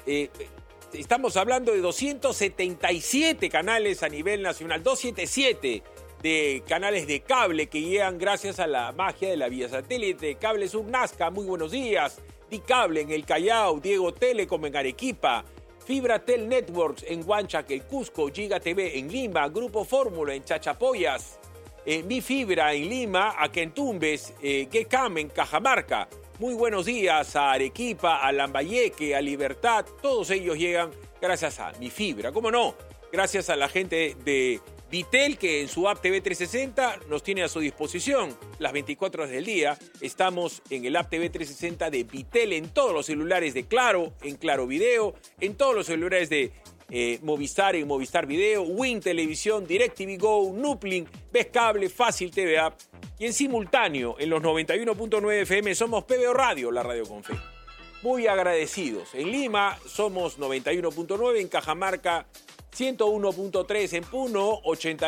Estamos hablando de 277 canales a nivel nacional, 277 de canales de cable que llegan gracias a la magia de la vía satélite. Cable Sur Nazca, muy buenos días. Dicable en el Callao, Diego Telecom en Arequipa, Fibratel Networks en Huanchac, el Cusco, Giga TV en Lima, Grupo Fórmula en Chachapoyas, Mi Fibra en Lima, Aquentumbes, Gecam en Cajamarca. Muy buenos días a Arequipa, a Lambayeque, a Libertad. Todos ellos llegan gracias a Mi Fibra. ¿Cómo no? Gracias a la gente de Vitel, que en su app TV 360 nos tiene a su disposición las 24 horas del día. Estamos en el app TV 360 de Vitel en todos los celulares de Claro, en Claro Video, en todos los celulares de Movistar, en Movistar Video, Win Televisión, DirecTV Go, Nuplink, Ves Cable, Fácil TV App. Y en simultáneo, en los 91.9 FM, somos PBO Radio, la radio con fe. Muy agradecidos. En Lima somos 91.9, en Cajamarca 101.3, en Puno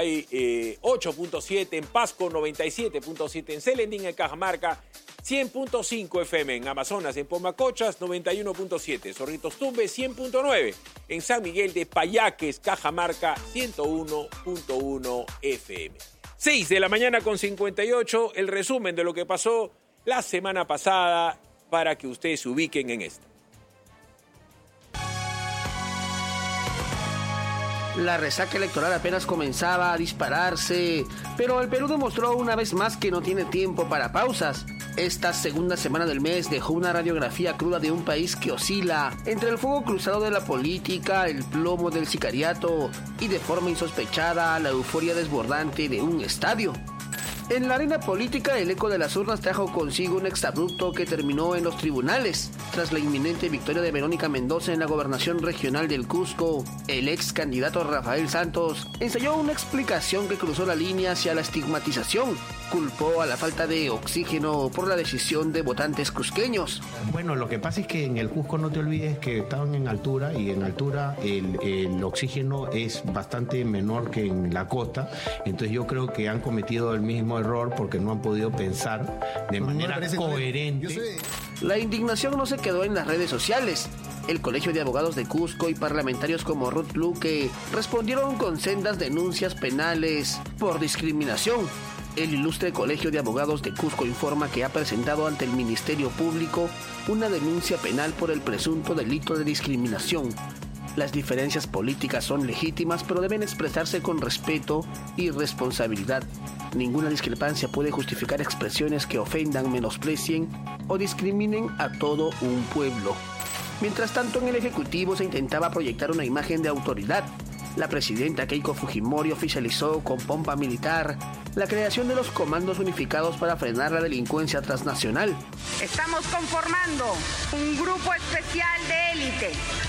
88.7, en Pasco 97.7, en Selendín, en Cajamarca 100.5 FM, en Amazonas, en Pomacochas 91.7, Zorritos Tumbes 100.9, en San Miguel de Payaques, Cajamarca 101.1 FM. 6 de la mañana con 58, el resumen de lo que pasó la semana pasada para que ustedes se ubiquen en esto. La resaca electoral apenas comenzaba a dispararse, pero el Perú demostró una vez más que no tiene tiempo para pausas. Esta segunda semana del mes dejó una radiografía cruda de un país que oscila entre el fuego cruzado de la política, el plomo del sicariato y de forma insospechada la euforia desbordante de un estadio. En la arena política, el eco de las urnas trajo consigo un exabrupto que terminó en los tribunales. Tras la inminente victoria de Verónica Mendoza en la gobernación regional del Cusco, el ex candidato Rafael Santos ensayó una explicación que cruzó la línea hacia la estigmatización. Culpó a la falta de oxígeno por la decisión de votantes cusqueños. Bueno, lo que pasa es que en el Cusco no te olvides que estaban en altura y en altura el oxígeno es bastante menor que en la costa. Entonces yo creo que han cometido el mismo error porque no han podido pensar de manera coherente. La indignación no se quedó en las redes sociales. El Colegio de Abogados de Cusco y parlamentarios como Ruth Luque respondieron con sendas denuncias penales por discriminación. El ilustre Colegio de Abogados de Cusco informa que ha presentado ante el Ministerio Público una denuncia penal por el presunto delito de discriminación. Las diferencias políticas son legítimas, pero deben expresarse con respeto y responsabilidad. Ninguna discrepancia puede justificar expresiones que ofendan, menosprecien o discriminen a todo un pueblo. Mientras tanto, en el Ejecutivo se intentaba proyectar una imagen de autoridad. La presidenta Keiko Fujimori oficializó con pompa militar la creación de los comandos unificados para frenar la delincuencia transnacional. Estamos conformando un grupo especial de élite.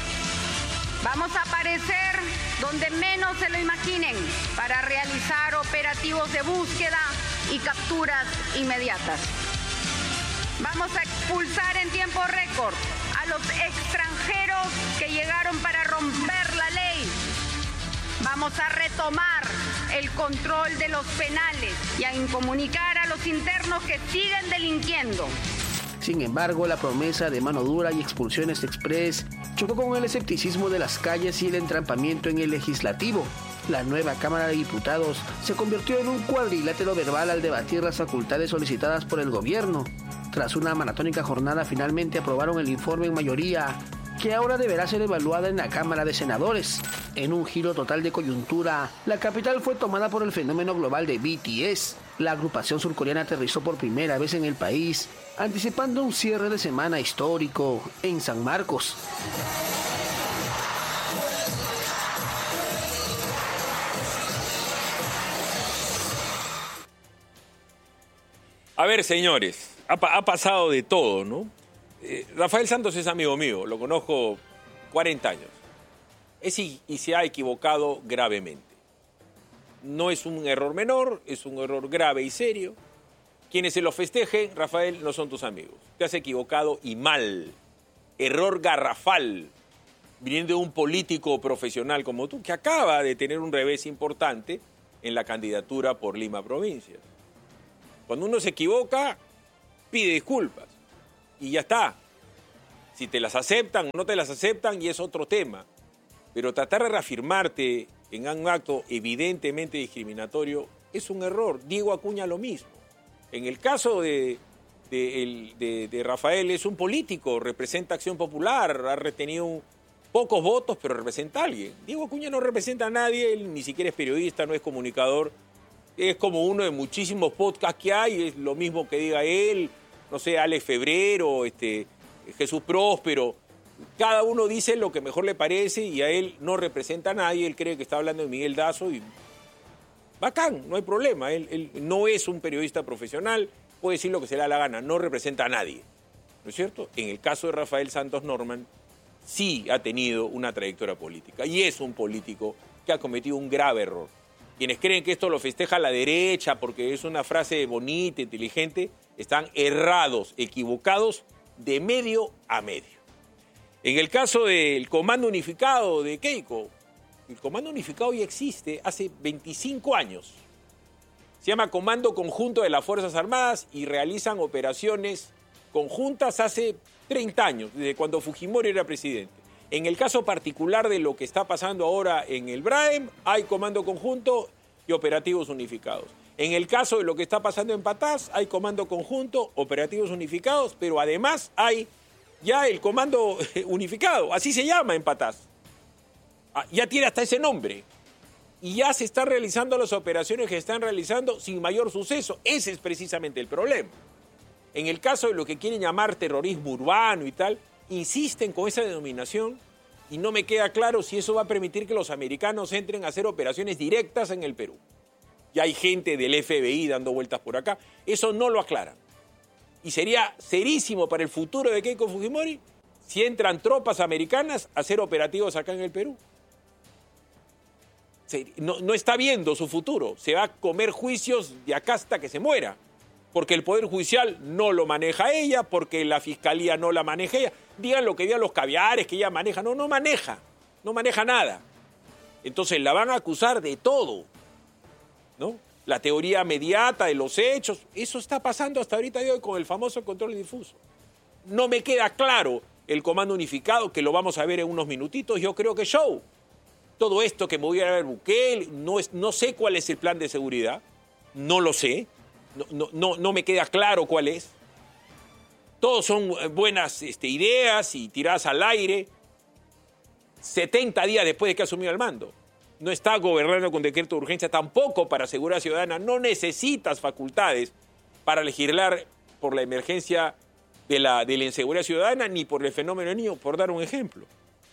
Vamos a aparecer donde menos se lo imaginen para realizar operativos de búsqueda y capturas inmediatas. Vamos a expulsar en tiempo récord a los extranjeros que llegaron para romper la ley. Vamos a retomar el control de los penales y a incomunicar a los internos que siguen delinquiendo. Sin embargo, la promesa de mano dura y expulsiones express chocó con el escepticismo de las calles y el entrampamiento en el legislativo. La nueva Cámara de Diputados se convirtió en un cuadrilátero verbal al debatir las facultades solicitadas por el gobierno. Tras una maratónica jornada, finalmente aprobaron el informe en mayoría, que ahora deberá ser evaluada en la Cámara de Senadores. En un giro total de coyuntura, la capital fue tomada por el fenómeno global de BTS. La agrupación surcoreana aterrizó por primera vez en el país, anticipando un cierre de semana histórico en San Marcos. A ver, señores, ha pasado de todo, ¿no? Rafael Santos es amigo mío, lo conozco 40 años. Y se ha equivocado gravemente. No es un error menor, es un error grave y serio. Quienes se lo festejen, Rafael, no son tus amigos. Te has equivocado y mal. Error garrafal, viniendo de un político profesional como tú, que acaba de tener un revés importante en la candidatura por Lima Provincia. Cuando uno se equivoca, pide disculpas. Y ya está. Si te las aceptan o no te las aceptan, y es otro tema. Pero tratar de reafirmarte en un acto evidentemente discriminatorio es un error. Diego Acuña lo mismo. En el caso de Rafael, es un político, representa Acción Popular, ha retenido pocos votos, pero representa a alguien. Diego Acuña no representa a nadie, él ni siquiera es periodista, no es comunicador. Es como uno de muchísimos podcasts que hay, es lo mismo que diga él, no sé, Alex Febrero, Jesús Próspero. Cada uno dice lo que mejor le parece y a él no representa a nadie, él cree que está hablando de Miguel Dazo y bacán, no hay problema. Él no es un periodista profesional, puede decir lo que se le da la gana, no representa a nadie, ¿no es cierto? En el caso de Rafael Santos Norman, sí ha tenido una trayectoria política y es un político que ha cometido un grave error. Quienes creen que esto lo festeja la derecha porque es una frase bonita, inteligente, están errados, equivocados de medio a medio. En el caso del Comando Unificado de Keiko, el Comando Unificado ya existe hace 25 años. Se llama Comando Conjunto de las Fuerzas Armadas y realizan operaciones conjuntas hace 30 años, desde cuando Fujimori era presidente. En el caso particular de lo que está pasando ahora en el BRAEM, hay Comando Conjunto y operativos unificados. En el caso de lo que está pasando en Patás, hay Comando Conjunto, operativos unificados, pero además hay ya el Comando Unificado, así se llama en Patás. Ya tiene hasta ese nombre. Y ya se están realizando las operaciones que se están realizando sin mayor suceso. Ese es precisamente el problema. En el caso de lo que quieren llamar terrorismo urbano y tal, insisten con esa denominación y no me queda claro si eso va a permitir que los americanos entren a hacer operaciones directas en el Perú. Ya hay gente del FBI dando vueltas por acá. Eso no lo aclaran. Y sería serísimo para el futuro de Keiko Fujimori si entran tropas americanas a hacer operativos acá en el Perú. No está viendo su futuro. Se va a comer juicios de acá hasta que se muera. Porque el Poder Judicial no lo maneja ella, porque la Fiscalía no la maneja ella. Digan lo que digan los caviares que ella maneja. No maneja nada. Entonces la van a acusar de todo, ¿no? La teoría mediata de los hechos, eso está pasando hasta ahorita de hoy con el famoso control difuso. No me queda claro el Comando Unificado, que lo vamos a ver en unos minutitos, yo creo que show. Todo esto que me voy a ver Bukele, no sé cuál es el plan de seguridad, no lo sé. No me queda claro cuál es. Todos son buenas ideas y tiradas al aire. 70 días después de que asumió el mando. No está gobernando con decreto de urgencia tampoco para seguridad ciudadana. No necesitas facultades para legislar por la emergencia de la inseguridad ciudadana ni por el fenómeno del niño, por dar un ejemplo.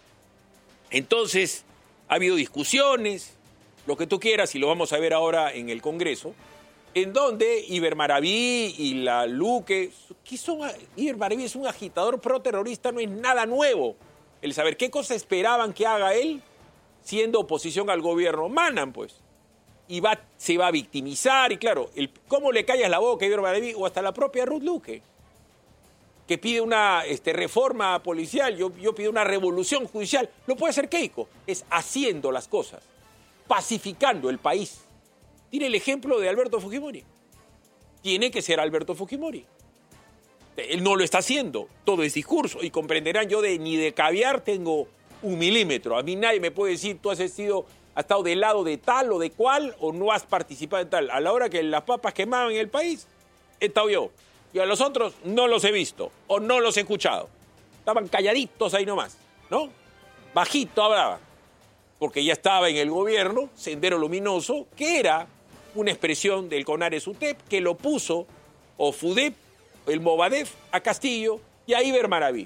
Entonces, ha habido discusiones, lo que tú quieras, y lo vamos a ver ahora en el Congreso, en donde Iber Maraví y la Luque, Iber Maraví es un agitador pro-terrorista, no es nada nuevo. El saber qué cosa esperaban que haga él siendo oposición al gobierno. Manan, pues. Y se va a victimizar, y claro, ¿cómo le callas la boca a Iber Maraví o hasta la propia Ruth Luque? Que pide una reforma policial, yo pido una revolución judicial. Lo puede hacer Keiko, es haciendo las cosas, pacificando el país. Tiene el ejemplo de Alberto Fujimori. Tiene que ser Alberto Fujimori. Él no lo está haciendo, todo es discurso. Y comprenderán, yo ni de caviar tengo 1 milímetro. A mí nadie me puede decir, tú has estado del lado de tal o de cual, o no has participado en tal. A la hora que las papas quemaban en el país, he estado yo. Y a los otros no los he visto, o no los he escuchado. Estaban calladitos ahí nomás, ¿no? Bajito hablaban. Porque ya estaba en el gobierno, Sendero Luminoso, que era una expresión del CONARES-UTEP, que lo puso, o FUDEP, el Movadef, a Castillo y a Iber Maraví.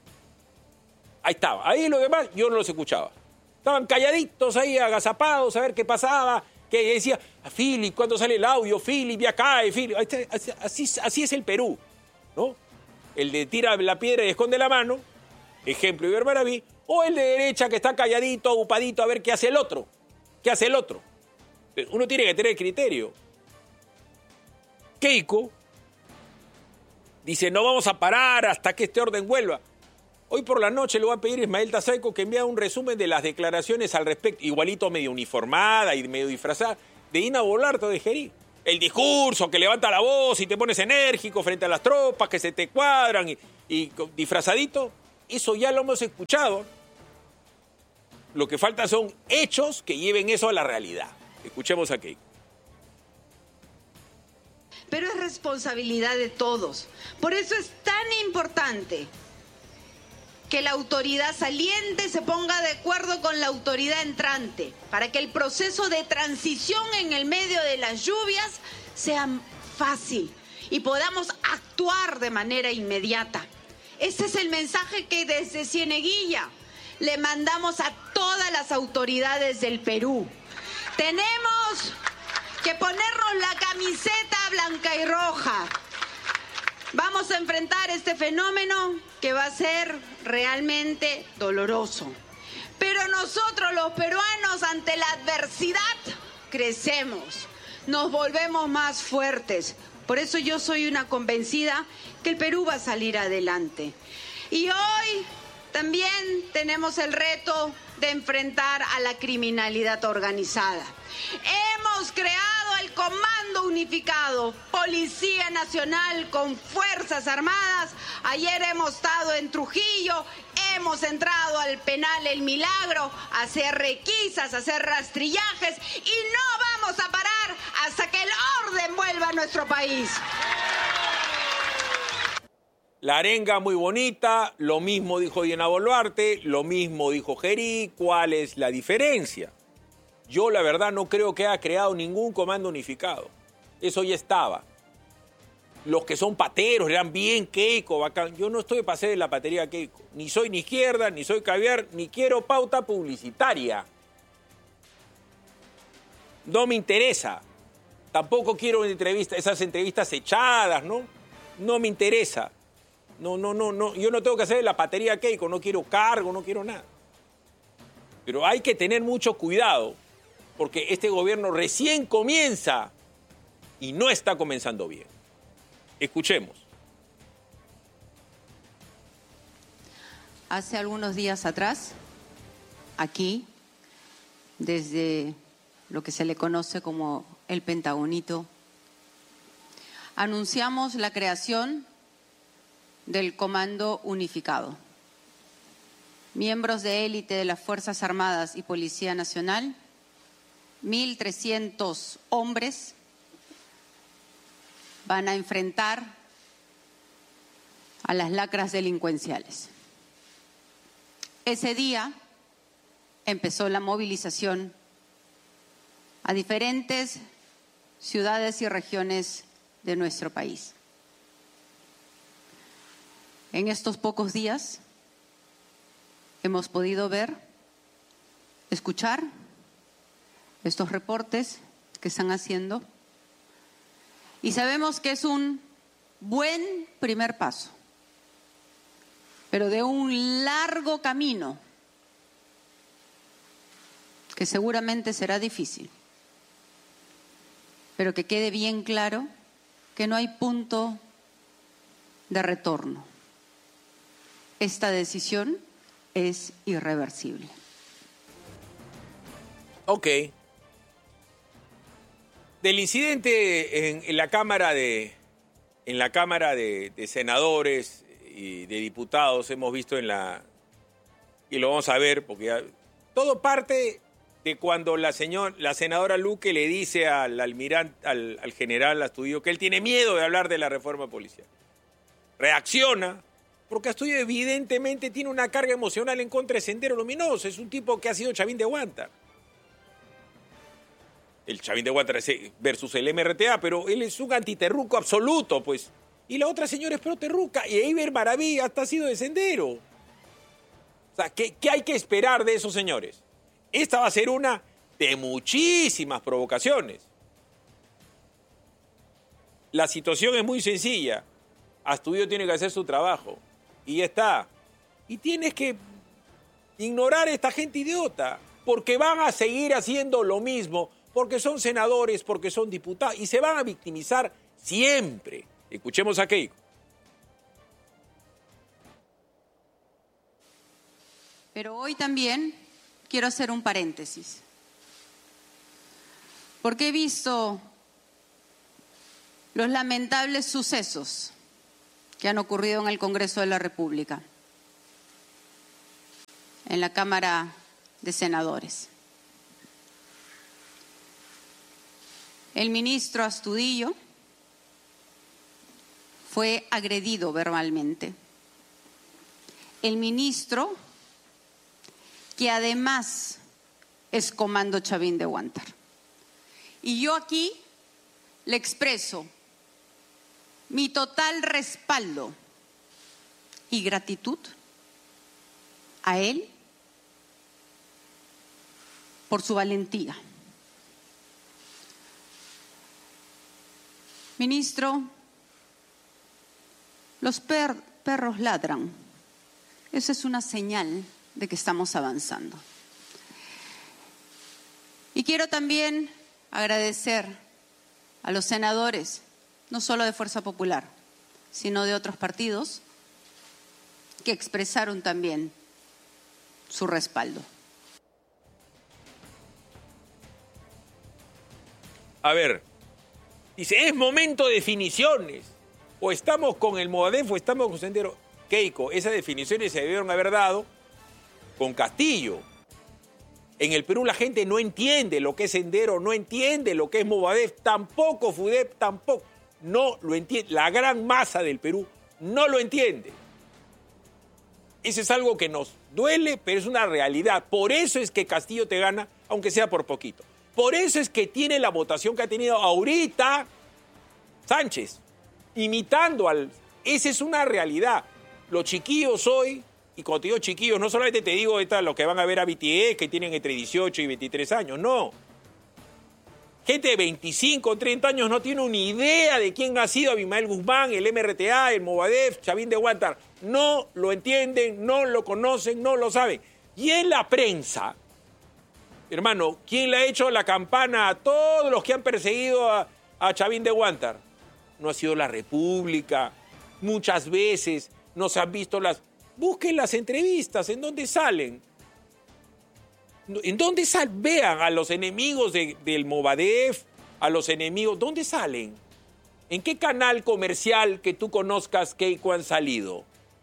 Ahí estaba. Ahí los demás yo no los escuchaba. Estaban calladitos ahí, agazapados, a ver qué pasaba, que decía, Philip, ¿cuándo sale el audio? Philip, ya cae, Philip. Así es el Perú, ¿no? El de tira la piedra y esconde la mano, ejemplo Iber Maraví, o el de derecha que está calladito, upadito, a ver qué hace el otro. ¿Qué hace el otro? Uno tiene que tener criterio. Keiko dice, no vamos a parar hasta que este orden vuelva. Hoy por la noche le voy a pedir a Ismael Tazaico que envíe un resumen de las declaraciones al respecto, igualito medio uniformada y medio disfrazada, de Dina Boluarte de Gerí. El discurso que levanta la voz y te pones enérgico frente a las tropas que se te cuadran y disfrazadito. Eso ya lo hemos escuchado. Lo que falta son hechos que lleven eso a la realidad. Escuchemos a Keiko. Pero es responsabilidad de todos. Por eso es tan importante que la autoridad saliente se ponga de acuerdo con la autoridad entrante, para que el proceso de transición en el medio de las lluvias sea fácil y podamos actuar de manera inmediata. Ese es el mensaje que desde Cieneguilla le mandamos a todas las autoridades del Perú. Tenemos que ponernos la camiseta blanca y roja. Vamos a enfrentar este fenómeno que va a ser realmente doloroso. Pero nosotros los peruanos ante la adversidad crecemos, nos volvemos más fuertes. Por eso yo soy una convencida que el Perú va a salir adelante. Y hoy también tenemos el reto de enfrentar a la criminalidad organizada. Hemos creado el Comando Unificado, Policía Nacional con Fuerzas Armadas. Ayer hemos estado en Trujillo, hemos entrado al penal El Milagro a hacer requisas, a hacer rastrillajes y no vamos a parar hasta que el orden vuelva a nuestro país. La arenga muy bonita, lo mismo dijo Dina Boluarte, lo mismo dijo Gerí. ¿Cuál es la diferencia? Yo la verdad no creo que haya creado ningún comando unificado. Eso ya estaba. Los que son pateros eran bien Keiko, bacán. Yo no estoy para hacer la patería Keiko. Ni soy ni izquierda, ni soy caviar, ni quiero pauta publicitaria. No me interesa. Tampoco quiero esas entrevistas echadas, ¿no? No me interesa. No, yo no tengo que hacer la patería Keiko, no quiero cargo, no quiero nada. Pero hay que tener mucho cuidado, porque este gobierno recién comienza y no está comenzando bien. Escuchemos. Hace algunos días atrás, aquí, desde lo que se le conoce como el Pentagonito, anunciamos la creación del Comando Unificado. Miembros de élite de las Fuerzas Armadas y Policía Nacional, 1.300 hombres van a enfrentar a las lacras delincuenciales. Ese día empezó la movilización a diferentes ciudades y regiones de nuestro país. En estos pocos días hemos podido ver, escuchar estos reportes que están haciendo y sabemos que es un buen primer paso, pero de un largo camino que seguramente será difícil, pero que quede bien claro que no hay punto de retorno. Esta decisión es irreversible. Ok. Del incidente en la Cámara de Senadores y de Diputados hemos visto y lo vamos a ver, porque ya, todo parte de cuando la senadora Luque le dice al general Astudillo que él tiene miedo de hablar de la reforma policial. Reacciona, porque Astudillo evidentemente tiene una carga emocional en contra de Sendero Luminoso. Es un tipo que ha sido Chavín de Huántar. El Chavín de Huántar versus el MRTA, pero él es un antiterruco absoluto, pues. Y la otra señora es pro-terruca, y Eiber Maravilla hasta ha sido de Sendero. O sea, ¿qué hay que esperar de esos señores? Esta va a ser una de muchísimas provocaciones. La situación es muy sencilla. Astudillo tiene que hacer su trabajo. Y ya está. Y tienes que ignorar a esta gente idiota, porque van a seguir haciendo lo mismo, porque son senadores, porque son diputados, y se van a victimizar siempre. Escuchemos a Keiko. Pero hoy también quiero hacer un paréntesis, porque he visto los lamentables sucesos que han ocurrido en el Congreso de la República. en la Cámara de Senadores. El ministro Astudillo fue agredido verbalmente. El ministro, que además es Comando Chavín de Huántar. Y yo aquí le expreso mi total respaldo y gratitud a él por su valentía. Ministro, los perros ladran. Esa es una señal de que estamos avanzando. Y quiero también agradecer a los senadores, no solo de Fuerza Popular, sino de otros partidos, que expresaron también su respaldo. A ver, dice, es momento de definiciones. O estamos con el Movadef o estamos con Sendero. Keiko, esas definiciones se debieron haber dado con Castillo. En el Perú la gente no entiende lo que es Sendero, no entiende lo que es Movadef, tampoco FUDEP, tampoco. No lo entiende. La gran masa del Perú no lo entiende. Eso es algo que nos duele, pero es una realidad. Por eso es que Castillo te gana, aunque sea por poquito. Por eso es que tiene la votación que ha tenido ahorita Sánchez, imitando al... Esa es una realidad. Los chiquillos hoy, y cuando te digo chiquillos, no solamente te digo los que van a ver a BTS, que tienen entre 18 y 23 años, no. Gente de 25, 30 años no tiene una idea de quién ha sido Abimael Guzmán, el MRTA, el Movadef, Chavín de Huántar. No lo entienden, no lo conocen, no lo saben. Y en la prensa, hermano, ¿quién le ha hecho la campana a todos los que han perseguido a Chavín de Huántar? No ha sido la República. Muchas veces no se han visto las... Busquen las entrevistas, ¿en dónde salen? ¿En dónde salen? Vean a los enemigos del Movadef, a los enemigos, ¿dónde salen? ¿En qué canal comercial que tú conozcas, Keiko, han salido?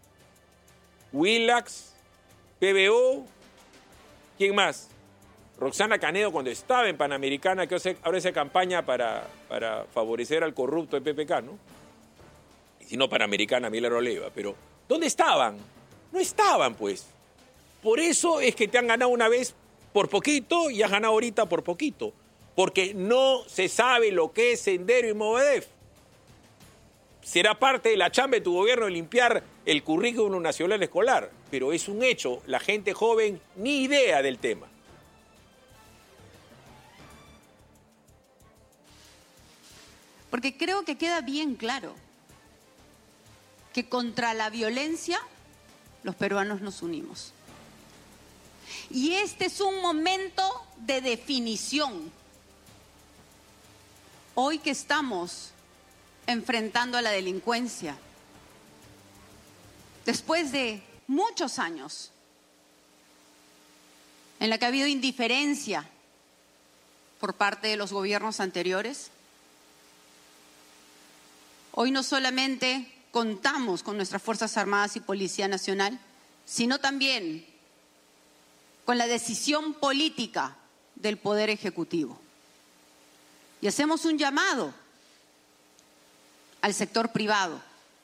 Willax, PBO, ¿quién más? Roxana Canedo, cuando estaba en Panamericana, que ahora hace campaña para favorecer al corrupto de PPK, ¿no? Y si no, Panamericana, Milagro Leiva. Pero, ¿dónde estaban? No estaban, pues. Por eso es que te han ganado una vez por poquito y has ganado ahorita por poquito. Porque no se sabe lo que es Sendero y Movadef. Será parte de la chamba de tu gobierno limpiar el currículum nacional escolar. Pero es un hecho, la gente joven ni idea del tema. Porque creo que queda bien claro que contra la violencia los peruanos nos unimos. Y este es un momento de definición. Hoy que estamos enfrentando a la delincuencia, después de muchos años en la que ha habido indiferencia por parte de los gobiernos anteriores, hoy no solamente contamos con nuestras Fuerzas Armadas y Policía Nacional, sino también con la decisión política del Poder Ejecutivo. Y hacemos un llamado al sector privado,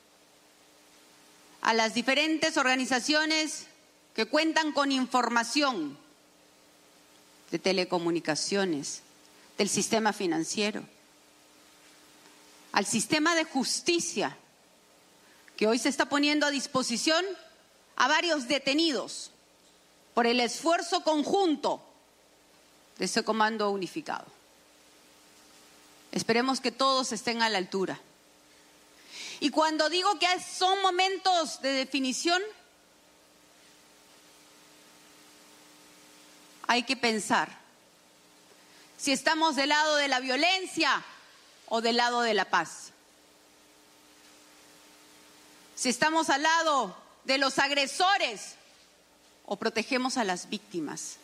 a las diferentes organizaciones que cuentan con información de telecomunicaciones, del sistema financiero, al sistema de justicia, que hoy se está poniendo a disposición a varios detenidos por el esfuerzo conjunto de ese comando unificado. Esperemos que todos estén a la altura. Y cuando digo que son momentos de definición, hay que pensar si estamos del lado de la violencia o del lado de la paz. Si estamos al lado de los agresores o protegemos a las víctimas.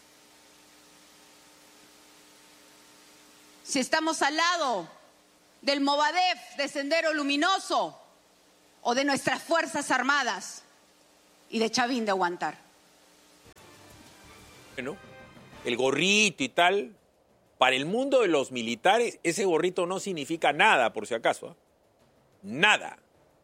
Si estamos al lado del Movadef, de Sendero Luminoso, o de nuestras Fuerzas Armadas y de Chavín de Huántar. Bueno, el gorrito y tal, para el mundo de los militares, ese gorrito no significa nada, por si acaso. Nada.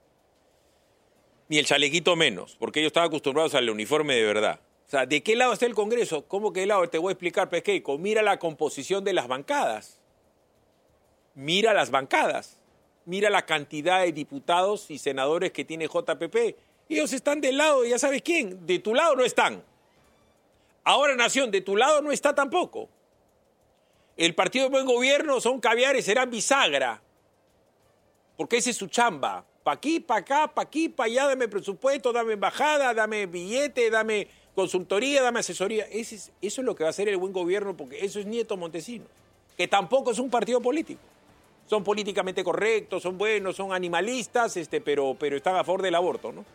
Ni el chalequito menos, porque ellos estaban acostumbrados al uniforme de verdad. O sea, ¿de qué lado está el Congreso? ¿Cómo que de lado? Te voy a explicar, Pesqueico. Mira la composición de las bancadas. Mira las bancadas. Mira la cantidad de diputados y senadores que tiene JPP. Ellos están del lado de ya sabes quién. De tu lado no están. Ahora, Nación, de tu lado no está tampoco. El Partido de Buen Gobierno son caviares, serán bisagra. Porque esa es su chamba. Pa' aquí, pa' acá, pa' aquí, pa' allá, dame presupuesto, dame embajada, dame billete, dame consultoría, dame asesoría. Eso es lo que va a hacer el Buen Gobierno, porque eso es Nieto Montesinos, que tampoco es un partido político. Son políticamente correctos, son buenos, son animalistas, pero están a favor del aborto, ¿no?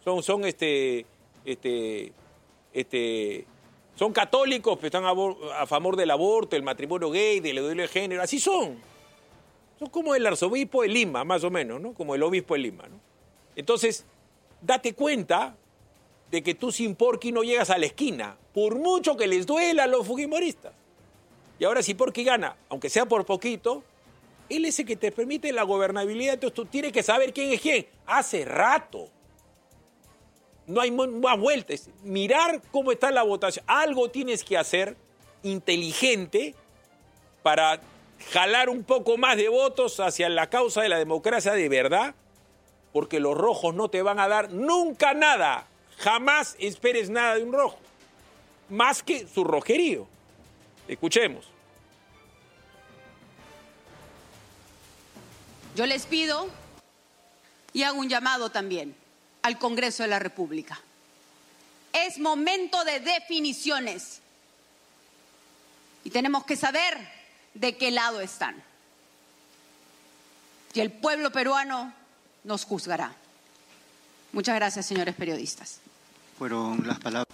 Son católicos, pero están a favor del aborto, el matrimonio gay, del ideología de género, así son. Son como el arzobispo de Lima, más o menos, ¿no? Como el obispo de Lima, ¿no? Entonces, date cuenta de que tú sin Porqui no llegas a la esquina, por mucho que les duela a los fujimoristas. Y ahora si Porqui gana, aunque sea por poquito, él es el que te permite la gobernabilidad, entonces tú tienes que saber quién es quién. Hace rato. No hay más vueltas. Mirar cómo está la votación. Algo tienes que hacer inteligente para jalar un poco más de votos hacia la causa de la democracia de verdad, porque los rojos no te van a dar nunca nada. Jamás esperes nada de un rojo, más que su rojerío. Escuchemos. Yo les pido y hago un llamado también al Congreso de la República. Es momento de definiciones y tenemos que saber de qué lado están. Y el pueblo peruano nos juzgará. Muchas gracias, señores periodistas. Fueron las palabras.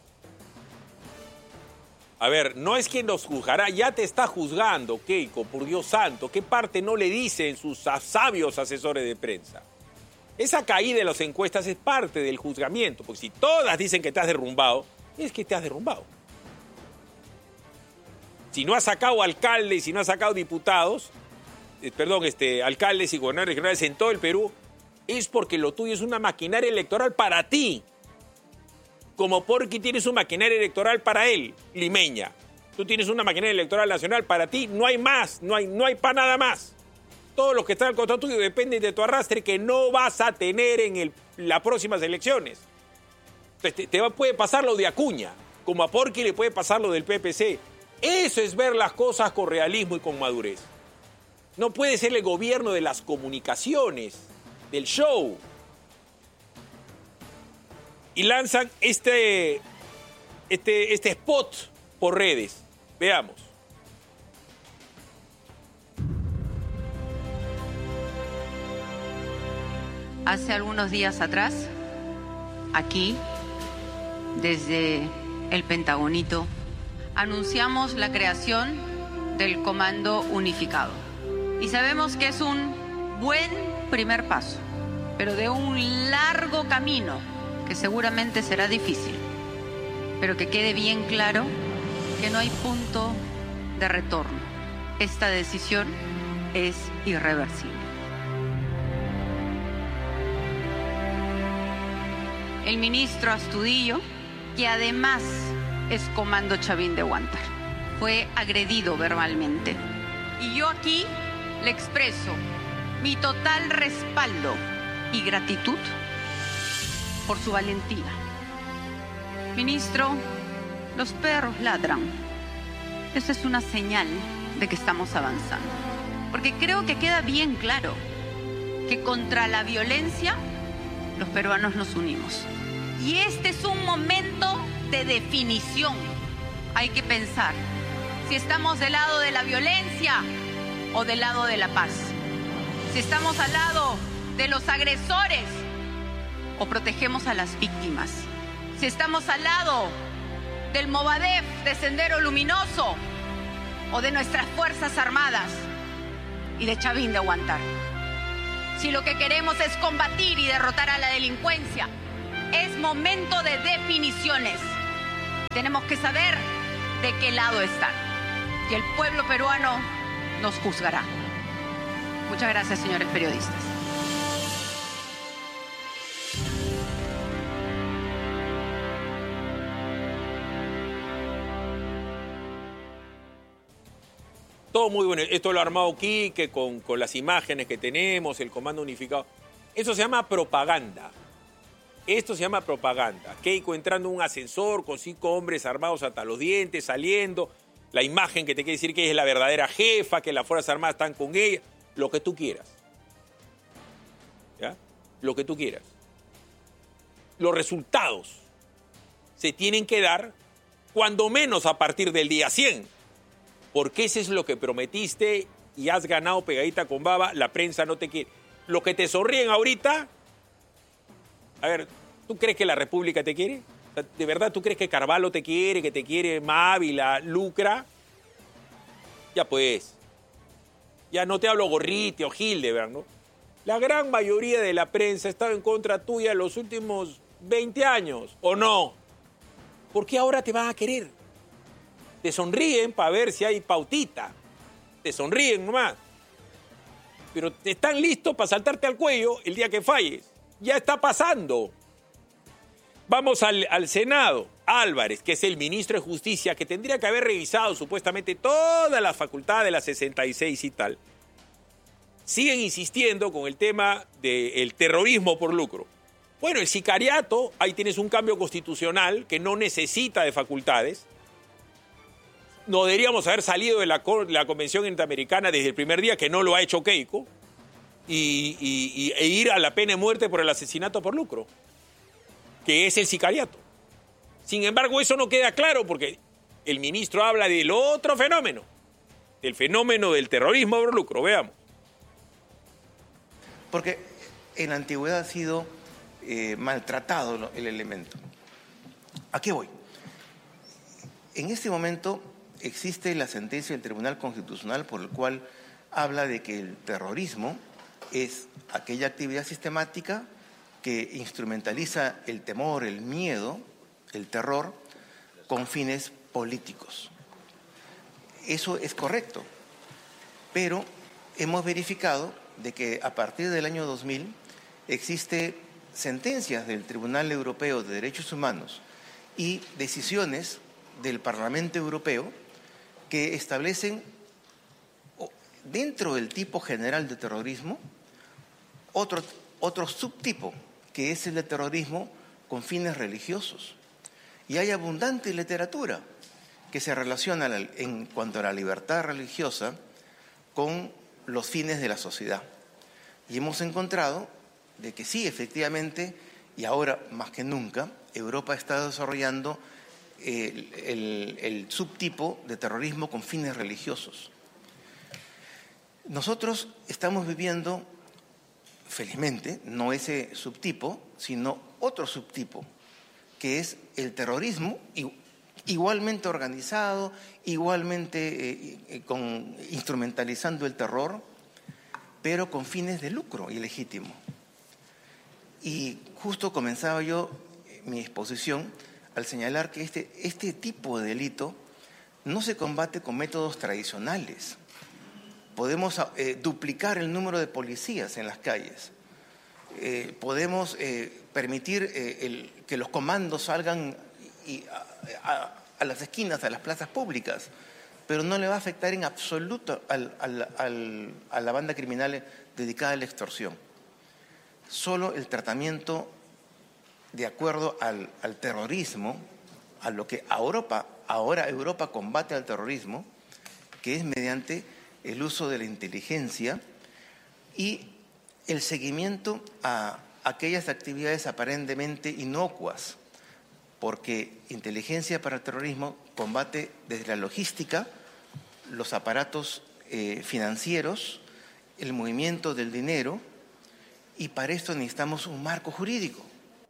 A ver, no es que nos juzgará, ya te está juzgando, Keiko, por Dios santo. ¿Qué parte no le dicen sus sabios asesores de prensa? Esa caída de las encuestas es parte del juzgamiento, porque si todas dicen que te has derrumbado, es que te has derrumbado. Si no has sacado alcaldes, si no has sacado diputados, alcaldes y gobernadores regionales en todo el Perú, es porque lo tuyo es una maquinaria electoral para ti. Como Porqui tiene su maquinaria electoral para él, limeña. Tú tienes una maquinaria electoral nacional para ti, no hay más, no hay para nada más. Todos los que están al costado tuyo dependen de tu arrastre que no vas a tener en las próximas elecciones. Entonces puede pasar lo de Acuña, como a Porqui le puede pasar lo del PPC. Eso es ver las cosas con realismo y con madurez. No puede ser el gobierno de las comunicaciones, del show. Y lanzan este spot por redes. Veamos. Hace algunos días atrás, aquí, desde el Pentagonito, anunciamos la creación del Comando Unificado. Y sabemos que es un buen primer paso, pero de un largo camino que seguramente será difícil, pero que quede bien claro que no hay punto de retorno. Esta decisión es irreversible. El ministro Astudillo, que además es comando Chavín de Huántar, fue agredido verbalmente. Y yo aquí le expreso mi total respaldo y gratitud por su valentía. Ministro, los perros ladran. Esta es una señal de que estamos avanzando. Porque creo que queda bien claro que contra la violencia los peruanos nos unimos. Y este es un momento de definición. Hay que pensar si estamos del lado de la violencia o del lado de la paz. Si estamos al lado de los agresores o protegemos a las víctimas. Si estamos al lado del Movadef, de Sendero Luminoso, o de nuestras Fuerzas Armadas y de Chavín de Huántar. Si lo que queremos es combatir y derrotar a la delincuencia, es momento de definiciones. Tenemos que saber de qué lado están. Y el pueblo peruano nos juzgará. Muchas gracias, señores periodistas. Todo muy bueno. Esto lo ha armado Quique con las imágenes que tenemos, el comando unificado. Eso se llama propaganda. Esto se llama propaganda. Keiko entrando en un ascensor con 5 hombres armados hasta los dientes, saliendo. La imagen que te quiere decir que es la verdadera jefa, que las Fuerzas Armadas están con ella. Lo que tú quieras. ¿Ya? Lo que tú quieras. Los resultados se tienen que dar cuando menos a partir del día 100. Porque ese es lo que prometiste y has ganado pegadita con baba. La prensa no te quiere. Lo que te sonríen ahorita... A ver, ¿tú crees que la República te quiere? ¿De verdad tú crees que Carvalho te quiere, que te quiere Mávila, Lucra? Ya pues. Ya no te hablo Gorriti o Hildebrand, ¿no? La gran mayoría de la prensa ha estado en contra tuya los últimos 20 años, ¿o no? ¿Por qué ahora te van a querer? Te sonríen para ver si hay pautita. Te sonríen nomás. Pero están listos para saltarte al cuello el día que falles. Ya está pasando. Vamos al Senado. Álvarez, que es el ministro de Justicia, que tendría que haber revisado supuestamente todas las facultades de las 66 y tal, siguen insistiendo con el tema del terrorismo por lucro. Bueno, el sicariato, ahí tienes un cambio constitucional que no necesita de facultades. No deberíamos haber salido de la Convención Interamericana desde el primer día, que no lo ha hecho Keiko, e ir a la pena de muerte por el asesinato por lucro, que es el sicariato. Sin embargo, eso no queda claro porque el ministro habla del otro fenómeno, del fenómeno del terrorismo por lucro. Veamos. Porque en la antigüedad ha sido maltratado el elemento. ¿A qué voy? En este momento existe la sentencia del Tribunal Constitucional por el cual habla de que el terrorismo es aquella actividad sistemática que instrumentaliza el temor, el miedo, el terror, con fines políticos. Eso es correcto, pero hemos verificado de que a partir del año 2000 existe sentencias del Tribunal Europeo de Derechos Humanos y decisiones del Parlamento Europeo que establecen dentro del tipo general de terrorismo otro subtipo, que es el de terrorismo con fines religiosos. Y hay abundante literatura que se relaciona en cuanto a la libertad religiosa con los fines de la sociedad. Y hemos encontrado de que sí, efectivamente, y ahora más que nunca, Europa está desarrollando el subtipo de terrorismo con fines religiosos. Nosotros estamos viviendo, felizmente, no ese subtipo, sino otro subtipo, que es el terrorismo igualmente organizado, igualmente instrumentalizando el terror, pero con fines de lucro ilegítimo. Y justo comenzaba yo mi exposición al señalar que este tipo de delito no se combate con métodos tradicionales. Podemos duplicar el número de policías en las calles. Podemos permitir que los comandos salgan a las esquinas, a las plazas públicas, pero no le va a afectar en absoluto a la banda criminal dedicada a la extorsión. Solo el tratamiento de acuerdo al terrorismo, a lo que ahora Europa combate al terrorismo, que es mediante el uso de la inteligencia y el seguimiento a aquellas actividades aparentemente inocuas, porque inteligencia para el terrorismo combate desde la logística, los aparatos financieros, el movimiento del dinero, y para esto necesitamos un marco jurídico.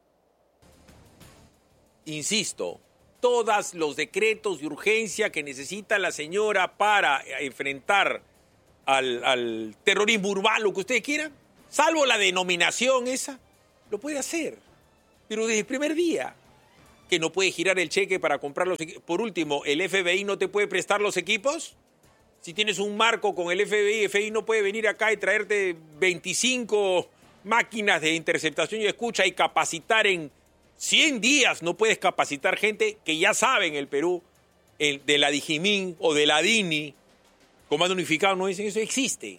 Insisto, todos los decretos de urgencia que necesita la señora para enfrentar al terrorismo urbano, lo que ustedes quieran, salvo la denominación esa, lo puede hacer, pero desde el primer día. que no puede girar el cheque para comprar los equipos. Por último, ¿el FBI no te puede prestar los equipos? Si tienes un marco con el FBI no puede venir acá y traerte 25 máquinas de interceptación y escucha y capacitar en 100 días. No puedes capacitar gente que ya sabe en el Perú, de la Dijimín o de la DINI, Comando Unificado, no dicen eso, existe.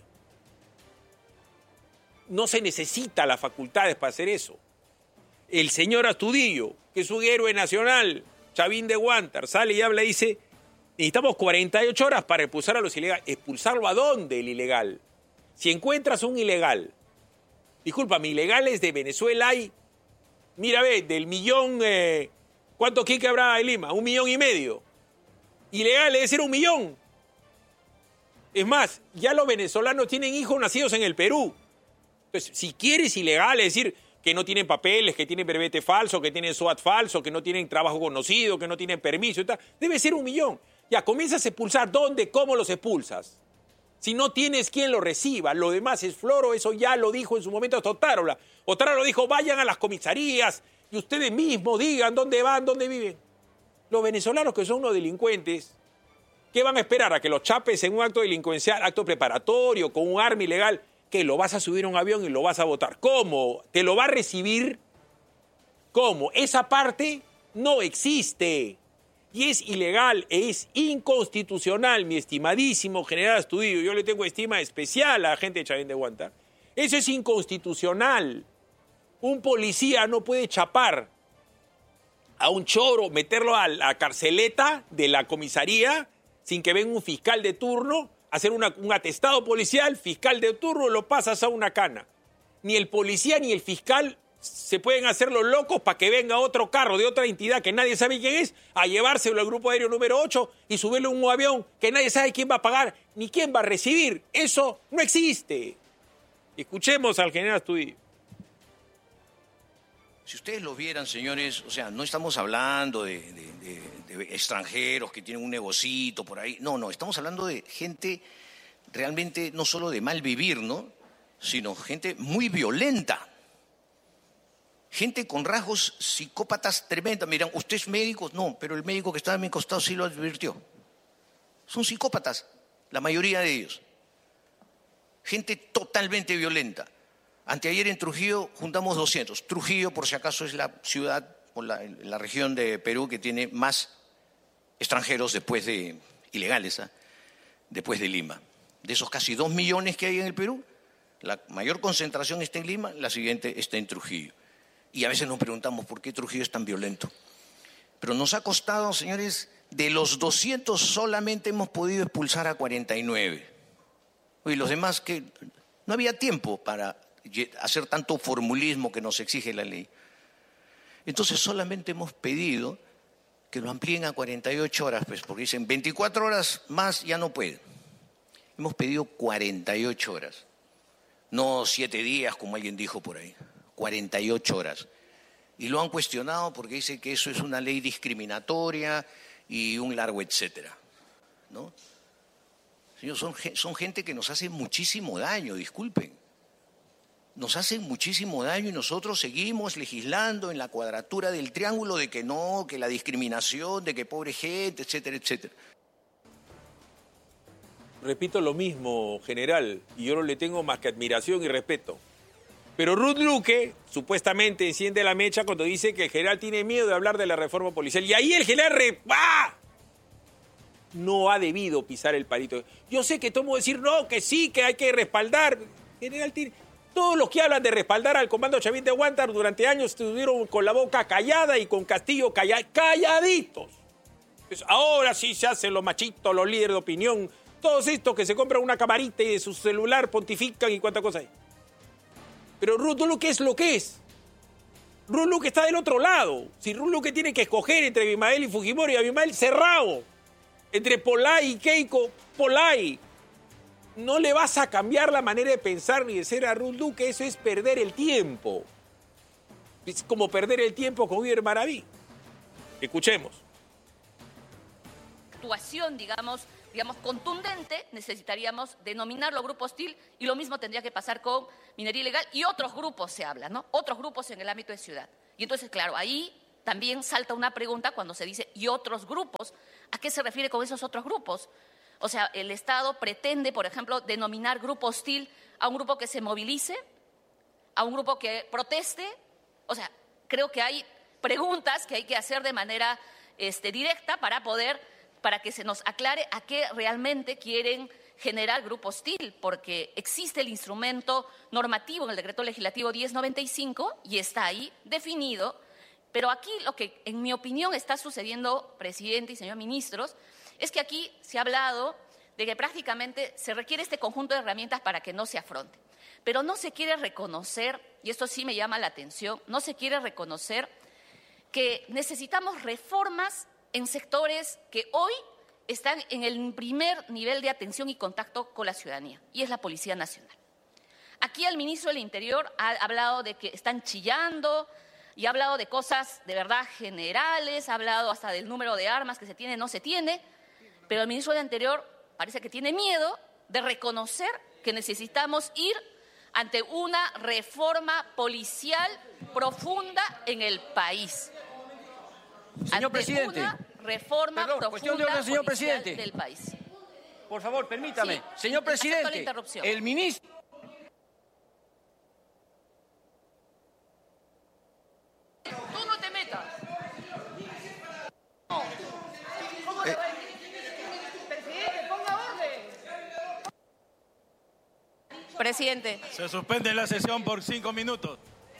No se necesita las facultades para hacer eso. El señor Astudillo, que es un héroe nacional, Chavín de Huántar, sale y habla y dice, necesitamos 48 horas para expulsar a los ilegales. ¿Expulsarlo a dónde, el ilegal? Si encuentras un ilegal, discúlpame, ilegales de Venezuela hay, mira, ve, del millón, ¿cuántos quique habrá en Lima? 1,5 millones. Ilegal debe ser 1 millón. Es más, ya los venezolanos tienen hijos nacidos en el Perú. Entonces, si quieres ilegal, es decir, que no tienen papeles, que tienen brevete falso, que tienen SOAT falso, que no tienen trabajo conocido, que no tienen permiso y tal, debe ser 1 millón. Ya, comienzas a expulsar. ¿Dónde? ¿Cómo los expulsas? Si no tienes quien lo reciba, lo demás es floro, eso ya lo dijo en su momento Otárola. Otárola dijo, vayan a las comisarías y ustedes mismos digan dónde van, dónde viven. Los venezolanos que son unos delincuentes, ¿qué van a esperar? ¿A que los chapes en un acto delincuencial, acto preparatorio, con un arma ilegal? ¿Qué? ¿Lo vas a subir a un avión y lo vas a botar? ¿Cómo? ¿Te lo va a recibir? ¿Cómo? Esa parte no existe. Y es ilegal, es inconstitucional, mi estimadísimo general Astudillo. Yo le tengo estima especial a la gente de Chavín de Huántar. Eso es inconstitucional. Un policía no puede chapar a un choro, meterlo a la carceleta de la comisaría sin que venga un fiscal de turno, hacer un atestado policial, fiscal de turno, lo pasas a una cana. Ni el policía ni el fiscal se pueden hacer los locos para que venga otro carro de otra entidad que nadie sabe quién es, a llevárselo al grupo aéreo número 8 y subirlo en un avión que nadie sabe quién va a pagar ni quién va a recibir. Eso no existe. Escuchemos al general Astudillo. Si ustedes lo vieran, señores, o sea, no estamos hablando de extranjeros que tienen un negocito por ahí. No, estamos hablando de gente realmente no solo de mal vivir, ¿no? Sino gente muy violenta. Gente con rasgos psicópatas tremendos. Miran, ¿usted es médico? No, pero el médico que estaba a mi costado sí lo advirtió. Son psicópatas, la mayoría de ellos. Gente totalmente violenta. Anteayer en Trujillo juntamos 200. Trujillo, por si acaso, es la ciudad o la región de Perú que tiene más extranjeros después de ilegales, después de Lima. De esos casi 2 millones que hay en el Perú, la mayor concentración está en Lima, la siguiente está en Trujillo. Y a veces nos preguntamos por qué Trujillo es tan violento. Pero nos ha costado, señores, de los 200 solamente hemos podido expulsar a 49. Y los demás que no había tiempo para hacer tanto formulismo que nos exige la ley. Entonces solamente hemos pedido que lo amplíen a 48 horas, pues, porque dicen 24 horas más ya no pueden. Hemos pedido 48 horas, no 7 días como alguien dijo por ahí, 48 horas. Y lo han cuestionado porque dice que eso es una ley discriminatoria y un largo etcétera, ¿no? Señor, son gente que nos hace muchísimo daño, disculpen. Nos hacen muchísimo daño y nosotros seguimos legislando en la cuadratura del triángulo de que no, que la discriminación, de que pobre gente, etcétera, etcétera. Repito lo mismo, general, y yo no le tengo más que admiración y respeto. Pero Ruth Luque supuestamente enciende la mecha cuando dice que el general tiene miedo de hablar de la reforma policial. Y ahí el general no ha debido pisar el palito. Yo sé que tomo decir no, que sí, que hay que respaldar. General tiene... Todos los que hablan de respaldar al comando Chavín de Huántar durante años estuvieron con la boca callada y con Castillo calladitos. Pues ahora sí se hacen los machitos, los líderes de opinión, todos estos que se compran una camarita y de su celular pontifican y cuánta cosa hay. Pero Ruth Luque es lo que es. Ruth Luque está del otro lado. Si Ruth Luque tiene que escoger entre Abimael y Fujimori, Abimael cerrado. Entre Polay y Keiko, Polay. No le vas a cambiar la manera de pensar ni de ser a Ruth Luque, eso es perder el tiempo. Es como perder el tiempo con Iber Maraví. Escuchemos. Actuación, digamos, contundente, necesitaríamos denominarlo grupo hostil y lo mismo tendría que pasar con minería ilegal y otros grupos se habla, ¿no? Otros grupos en el ámbito de ciudad. Y entonces, claro, ahí también salta una pregunta cuando se dice ¿y otros grupos? ¿A qué se refiere con esos otros grupos? O sea, el Estado pretende, por ejemplo, denominar grupo hostil a un grupo que se movilice, a un grupo que proteste. O sea, creo que hay preguntas que hay que hacer de manera directa para que se nos aclare a qué realmente quieren generar grupo hostil, porque existe el instrumento normativo en el Decreto Legislativo 1095 y está ahí definido. Pero aquí lo que, en mi opinión, está sucediendo, presidente y señores ministros, es que aquí se ha hablado de que prácticamente se requiere este conjunto de herramientas para que no se afronte. Pero no se quiere reconocer, y esto sí me llama la atención, no se quiere reconocer que necesitamos reformas en sectores que hoy están en el primer nivel de atención y contacto con la ciudadanía, y es la Policía Nacional. Aquí el ministro del Interior ha hablado de que están chillando y ha hablado de cosas de verdad generales, ha hablado hasta del número de armas que se tiene, no se tiene, pero el ministro del Interior parece que tiene miedo de reconocer que necesitamos ir ante una reforma policial profunda en el país. Señor presidente. Una reforma profunda señor presidente del país. Por favor, permítame. Sí, señor presidente, acepto la interrupción. el ministro... Tú no te metas. Presidente, ponga orden. Presidente. Se suspende la sesión por 5 minutos.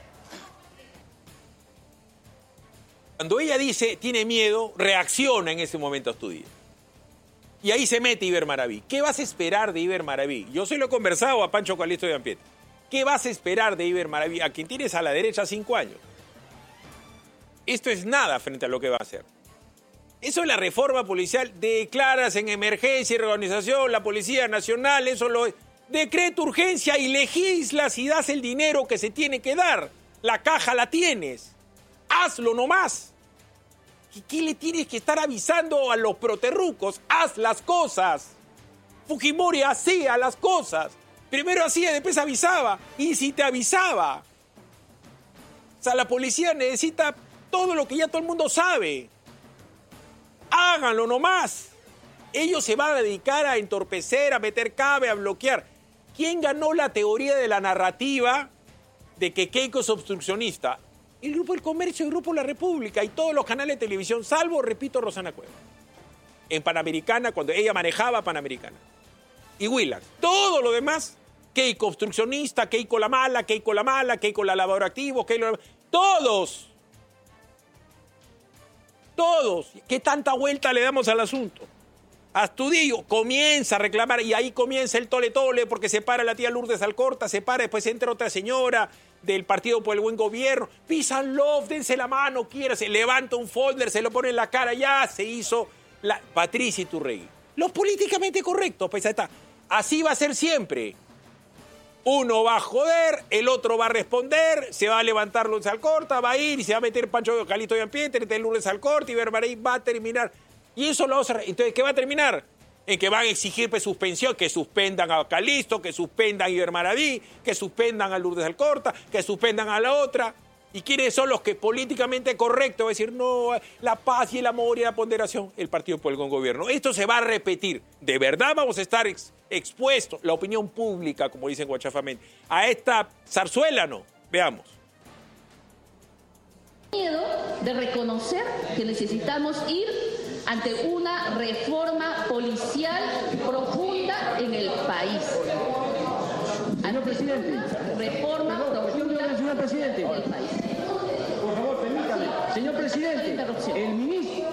Cuando ella dice tiene miedo, reacciona en ese momento a tu día. Y ahí se mete Iber Maraví. ¿Qué vas a esperar de Iber Maraví? Yo se lo he conversado a Pancho Calixto de Ampieta. ¿Qué vas a esperar de Iber Maraví? A quien tienes a la derecha 5 años. Esto es nada frente a lo que va a hacer. Eso es la reforma policial. Declaras en emergencia y reorganización la Policía Nacional. Eso lo decreto urgencia y legislas y das el dinero que se tiene que dar. La caja la tienes. Hazlo nomás. ¿Y qué le tienes que estar avisando a los proterrucos? Haz las cosas. Fujimori hacía las cosas. Primero hacía, después avisaba. Y si te avisaba. O sea, la policía necesita todo lo que ya todo el mundo sabe. Háganlo nomás. Ellos se van a dedicar a entorpecer, a meter cabe, a bloquear. ¿Quién ganó la teoría de la narrativa de que Keiko es obstruccionista? El Grupo del Comercio, el Grupo La República y todos los canales de televisión, salvo, repito, Rosana Cueva. En Panamericana, cuando ella manejaba Panamericana. Y Willax. Todo lo demás, Keiko obstruccionista, Keiko la mala, Keiko la lavador activo, Keiko... ¡Todos! Todos. ¿Qué tanta vuelta le damos al asunto? Astudillo comienza a reclamar y ahí comienza el tole-tole porque se para la tía Lourdes Alcorta, se para, después entra otra señora del Partido por el Buen Gobierno. Peace and love, dense la mano, se levanta un folder, se lo pone en la cara, ya se hizo la Patricia Iturrégui. Lo políticamente correcto, pues ahí está. Así va a ser siempre. Uno va a joder, el otro va a responder, se va a levantar Lourdes Alcorta, va a ir y se va a meter Pancho Calixto de Ampieta, Lourdes Alcorta y Bermaray va a terminar. Y eso lo vamos a... Entonces, ¿qué va a terminar? En que van a exigir suspensión, que suspendan a Calixto, que suspendan a Iber Maraví, que suspendan a Lourdes Alcorta, que suspendan a la otra. ¿Y quiénes son los que políticamente correctos van a decir no, la paz y el amor y la ponderación? El Partido por el Buen Gobierno. Esto se va a repetir. De verdad vamos a estar expuestos, la opinión pública, como dicen guachafamente, a esta zarzuela, ¿no? Veamos. Miedo de reconocer que necesitamos ir ante una reforma policial profunda en el país. Señor presidente. Reforma profunda señor presidente. en el país. Por favor, permítame. Señor presidente, el ministro...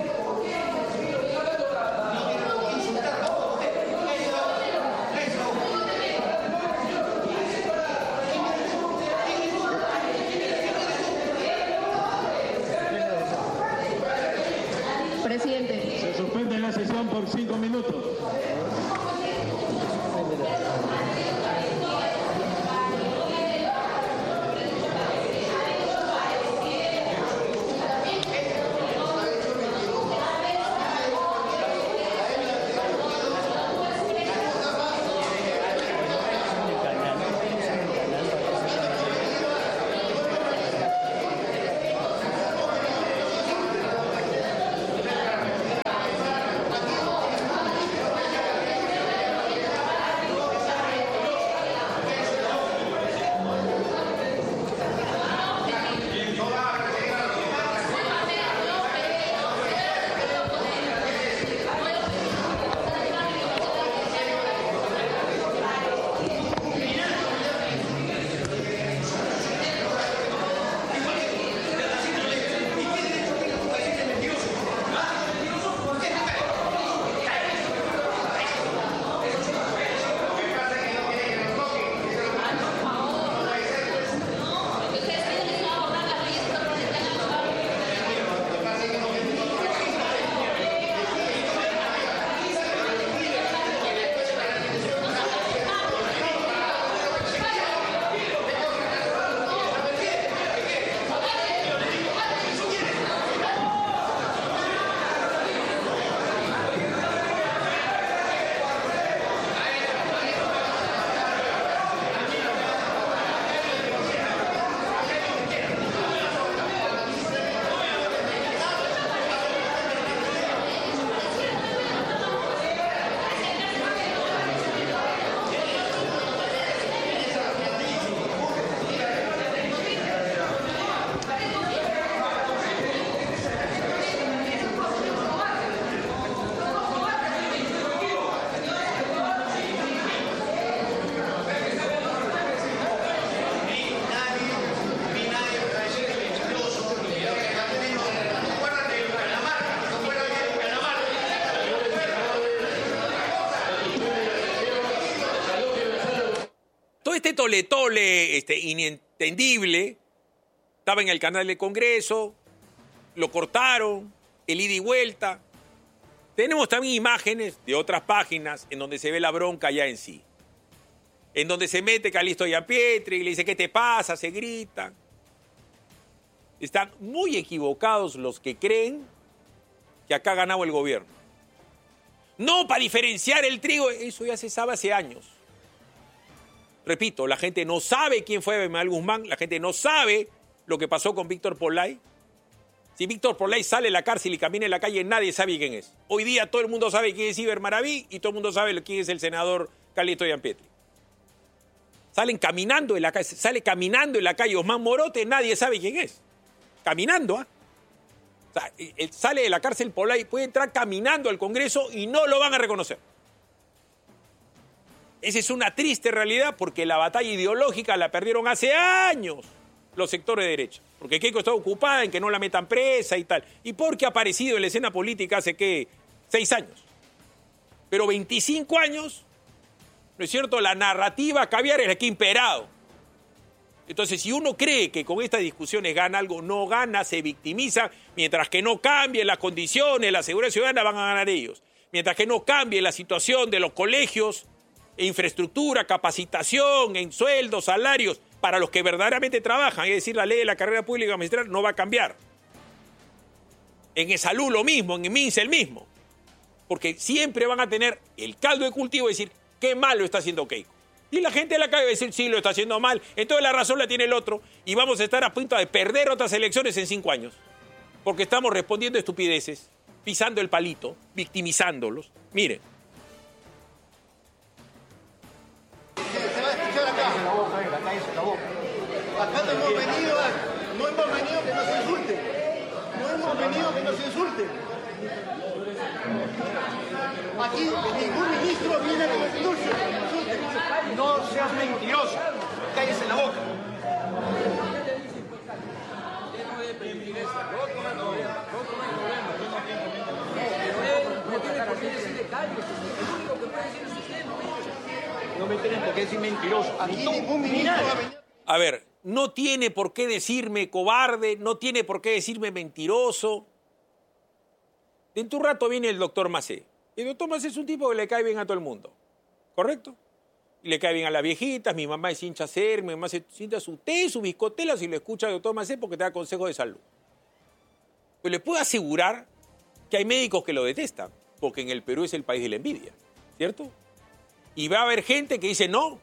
Presidente. Se suspende la sesión por 5 minutos. tole-tole inentendible. Estaba en el canal del Congreso, lo cortaron, el ida y vuelta. Tenemos también imágenes de otras páginas en donde se ve la bronca ya en sí. En donde se mete Calixto Gianpietri y le dice, ¿qué te pasa? Se gritan. Están muy equivocados los que creen que acá ha ganado el gobierno. No para diferenciar el trigo, eso ya se sabe hace años. Repito, la gente no sabe quién fue Abimael Guzmán, la gente no sabe lo que pasó con Víctor Pollay. Si Víctor Pollay sale de la cárcel y camina en la calle, nadie sabe quién es. Hoy día todo el mundo sabe quién es Iber Maraví y todo el mundo sabe quién es el senador Calixto Gianpietri. Sale caminando en la calle Osman Morote, nadie sabe quién es. Caminando, ¿ah? O sea, sale de la cárcel Pollay, puede entrar caminando al Congreso y no lo van a reconocer. Esa es una triste realidad porque la batalla ideológica la perdieron hace años los sectores de derecha. Porque Keiko está ocupada en que no la metan presa y tal. Y porque ha aparecido en la escena política hace, 6 años. Pero 25 años, ¿no es cierto? La narrativa caviar es la que ha imperado. Entonces, si uno cree que con estas discusiones gana algo, no gana, se victimiza, mientras que no cambien las condiciones, la seguridad ciudadana, van a ganar ellos. Mientras que no cambie la situación de los colegios, infraestructura, capacitación, en sueldos, salarios, para los que verdaderamente trabajan, es decir, la ley de la carrera pública magistral no va a cambiar. En salud lo mismo, en MINSA el mismo. Porque siempre van a tener el caldo de cultivo de decir, qué mal lo está haciendo Keiko. Y la gente de la calle va a decir, sí, lo está haciendo mal, entonces la razón la tiene el otro, y vamos a estar a punto de perder otras elecciones en 5 años. Porque estamos respondiendo a estupideces, pisando el palito, victimizándolos. Miren. Acá no hemos venido que nos insulten. No hemos venido que nos insulten. Aquí ningún ministro viene a que nos insulten. No seas mentiroso. Cállese la boca. No me tienen por qué decir mentiroso. Aquí ningún ministro va a venir. A ver, no tiene por qué decirme cobarde, no tiene por qué decirme mentiroso. Dentro de un rato viene el doctor Macé. El doctor Macé es un tipo que le cae bien a todo el mundo, ¿correcto? Y le cae bien a las viejitas, mi mamá es hincha ser, mi mamá se sienta su té, su biscotela si lo escucha el doctor Macé porque te da consejos de salud. Pues le puedo asegurar que hay médicos que lo detestan, porque en el Perú es el país de la envidia, ¿cierto? Y va a haber gente que dice, no,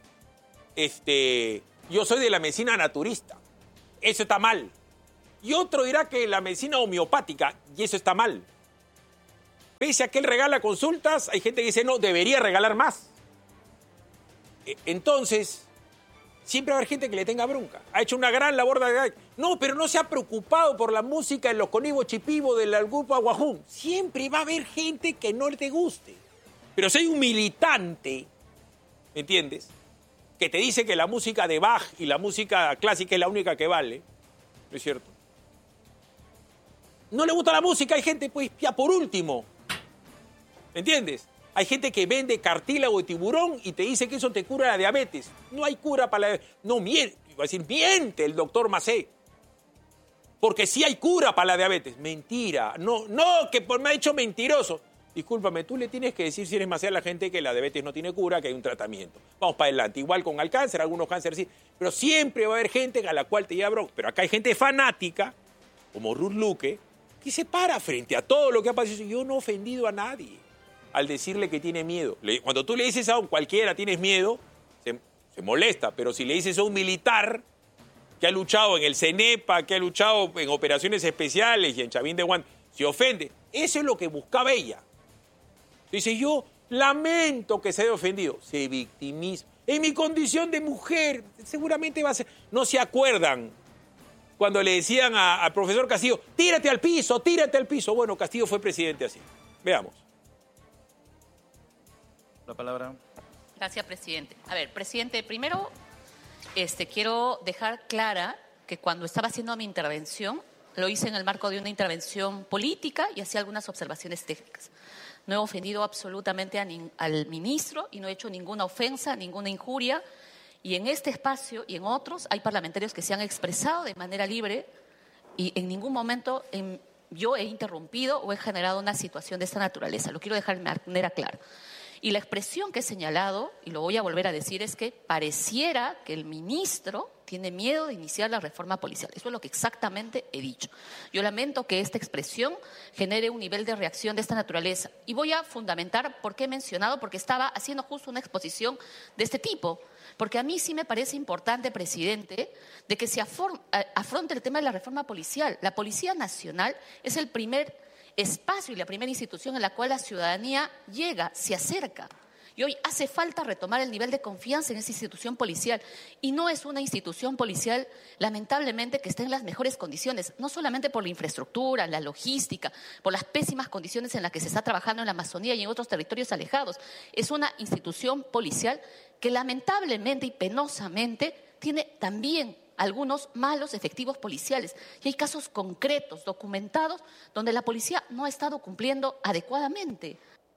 yo soy de la medicina naturista, eso está mal. Y otro dirá que la medicina homeopática, y eso está mal. Pese a que él regala consultas, hay gente que dice, no, debería regalar más. Entonces, siempre va a haber gente que le tenga bronca. Ha hecho una gran labor de... No, pero no se ha preocupado por la música en los conivos chipivos del grupo Aguajún. Siempre va a haber gente que no te guste. Pero si hay un militante, ¿me entiendes?, que te dice que la música de Bach y la música clásica es la única que vale, ¿no es cierto? No le gusta la música, hay gente, pues, ya por último, ¿me entiendes? Hay gente que vende cartílago de tiburón y te dice que eso te cura la diabetes. No hay cura para la diabetes. No, miente, iba a decir, miente el doctor Macé. Porque sí hay cura para la diabetes. Mentira. No, que me ha dicho mentiroso. Discúlpame, tú le tienes que decir si eres Macé a la gente que la diabetes no tiene cura, que hay un tratamiento. Vamos para adelante. Igual con el cáncer, algunos cánceres sí. Pero siempre va a haber gente a la cual te lleva bronca. Pero acá hay gente fanática, como Ruth Luque, que se para frente a todo lo que ha pasado. Yo no he ofendido a nadie al decirle que tiene miedo. Cuando tú le dices a un cualquiera tienes miedo, se molesta. Pero si le dices a un militar que ha luchado en el CENEPA, que ha luchado en operaciones especiales y en Chavín de Guan, se ofende. Eso es lo que buscaba ella. Dice, yo lamento que se haya ofendido. Se victimiza. En mi condición de mujer, seguramente va a ser... No se acuerdan cuando le decían al profesor Castillo, tírate al piso, tírate al piso. Bueno, Castillo fue presidente así. Veamos. La palabra. Gracias, presidente. A ver, presidente, primero quiero dejar clara que cuando estaba haciendo mi intervención, lo hice en el marco de una intervención política y hacía algunas observaciones técnicas. No he ofendido absolutamente al ministro y no he hecho ninguna ofensa, ninguna injuria. Y en este espacio y en otros hay parlamentarios que se han expresado de manera libre y en ningún momento yo he interrumpido o he generado una situación de esta naturaleza. Lo quiero dejar de manera clara. Y la expresión que he señalado, y lo voy a volver a decir, es que pareciera que el ministro tiene miedo de iniciar la reforma policial. Eso es lo que exactamente he dicho. Yo lamento que esta expresión genere un nivel de reacción de esta naturaleza. Y voy a fundamentar por qué he mencionado, porque estaba haciendo justo una exposición de este tipo. Porque a mí sí me parece importante, presidente, de que se afronte el tema de la reforma policial. La Policía Nacional es el primer espacio y la primera institución en la cual la ciudadanía llega, se acerca. Y hoy hace falta retomar el nivel de confianza en esa institución policial. Y no es una institución policial, lamentablemente, que esté en las mejores condiciones, no solamente por la infraestructura, la logística, por las pésimas condiciones en las que se está trabajando en la Amazonía y en otros territorios alejados. Es una institución policial que lamentablemente y penosamente tiene también algunos malos efectivos policiales. Y hay casos concretos, documentados, donde la policía no ha estado cumpliendo adecuadamente.